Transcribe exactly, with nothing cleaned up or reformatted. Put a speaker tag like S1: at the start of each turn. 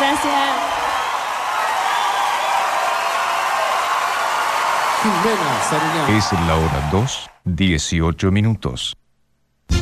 S1: gracias.
S2: Jimena Sariñán.
S3: Es la hora dos, dieciocho minutos.